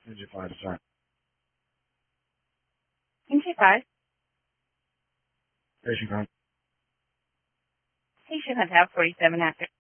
55 cents. Entry 5. Station code. Station contact 47 after.